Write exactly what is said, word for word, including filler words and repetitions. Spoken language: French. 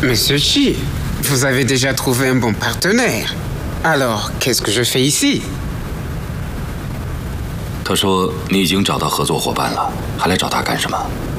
Monsieur Chi, vous avez déjà trouvé un bon partenaire. Alors, qu'est-ce que je fais ici? 他说你已经找到合作伙伴了，还来找他干什么？